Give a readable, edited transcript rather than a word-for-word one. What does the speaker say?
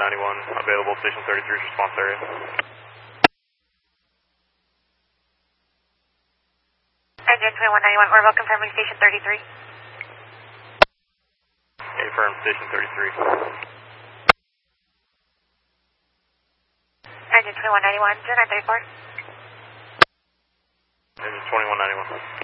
2191, available Station 33's response area. Engine 2191, Orville confirming Station 33. Affirm, Station 33. Engine 2191, 0934. Engine 2191.